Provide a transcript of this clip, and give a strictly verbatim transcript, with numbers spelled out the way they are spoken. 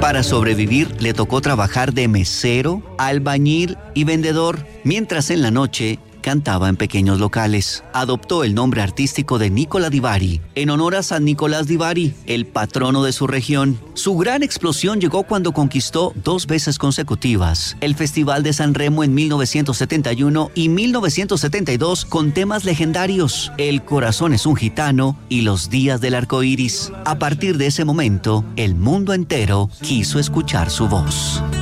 Para sobrevivir le tocó trabajar de mesero, albañil y vendedor, mientras en la noche cantaba en pequeños locales. Adoptó el nombre artístico de Nicola Di Bari, en honor a San Nicolás Di Bari, el patrono de su región. Su gran explosión llegó cuando conquistó dos veces consecutivas el Festival de San Remo en mil novecientos setenta y uno y mil novecientos setenta y dos con temas legendarios, El corazón es un gitano y Los días del arco iris. A partir de ese momento, el mundo entero quiso escuchar su voz.